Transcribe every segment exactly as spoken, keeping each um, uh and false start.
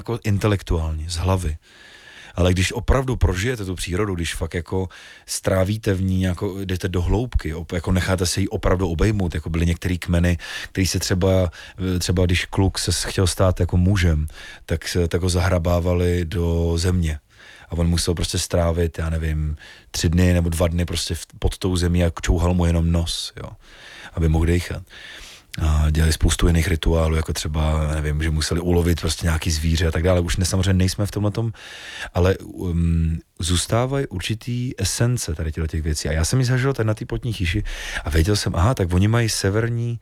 jako intelektuálně, z hlavy. Ale když opravdu prožijete tu přírodu, když fakt jako strávíte v ní, jako jdete do hloubky, jako necháte se jí opravdu obejmout, jako byly některý kmeny, který se třeba, třeba když kluk se chtěl stát jako mužem, tak se tak ho zahrabávali do země. A on musel prostě strávit, já nevím, tři dny nebo dva dny prostě pod tou zemí a čouhal mu jenom nos, jo, aby mohl dejchat. A dělali spoustu jiných rituálů, jako třeba, nevím, že museli ulovit prostě nějaký zvíře a tak dále. Už ne, samozřejmě nejsme v tomhletom, ale um, zůstávají určitý esence tady těch věcí. A já jsem ji zažil tady na té Potní Chýši a věděl jsem, aha, tak oni mají severní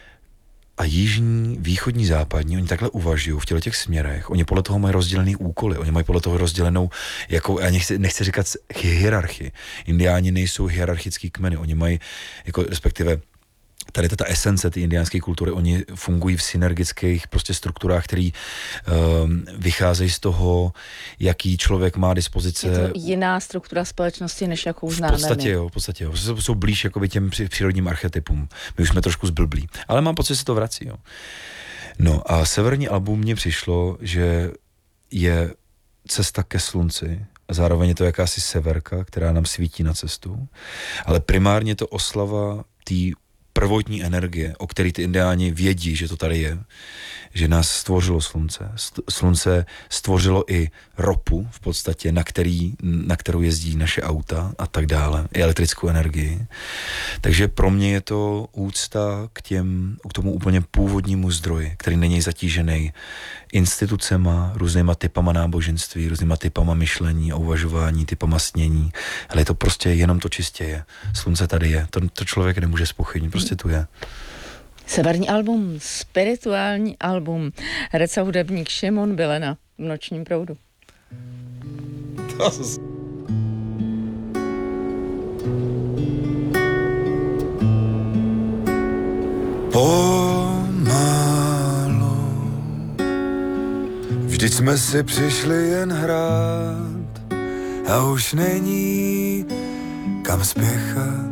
a jižní, východní, západní, oni takhle uvažují v těle těch směrech. Oni podle toho mají rozdělený úkoly, oni mají podle toho rozdělenou, jako, já nechci, nechci říkat hierarchii. Indiáni nejsou hierarchický kmeny, oni mají, jako respektive tady ta esence té indiánské kultury, oni fungují v synergických prostě strukturách, které um, vycházejí z toho, jaký člověk má dispozice. Je to jiná struktura společnosti, než jakou známe. V podstatě jo, v podstatě jo. Jsou, jsou blíž jakoby těm přírodním archetypům. My už jsme trošku zblblí. Ale mám pocit, že se to vrací, jo. No a severní album mně přišlo, že je cesta ke slunci, a zároveň je to jakási severka, která nám svítí na cestu, ale primárně to oslava té prvotní energie, o který ty indiáni vědí, že to tady je, že nás stvořilo slunce. Slunce stvořilo i ropu v podstatě, na, který, na kterou jezdí naše auta a tak dále, i elektrickou energii. Takže pro mě je to úcta k, těm, k tomu úplně původnímu zdroji, který není zatížený institucema, různýma typama náboženství, různýma typama myšlení a uvažování, typama snění, ale je to prostě jenom to čistě je. Slunce tady je, to, to člověk nemůže zpochybnit, prostě tu je. Severní album, spirituální album, herec a hudebník Šimon Bilena v Nočním proudu. Pomalu, vždyť jsme si přišli jen hrát a už není kam spěchat.